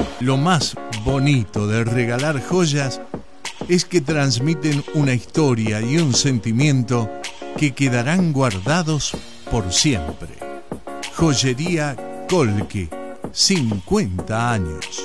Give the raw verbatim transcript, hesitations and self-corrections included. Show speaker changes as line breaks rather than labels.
Lo más bonito de regalar joyas es que transmiten una historia y un sentimiento que quedarán guardados por siempre. Joyería Colque, cincuenta años.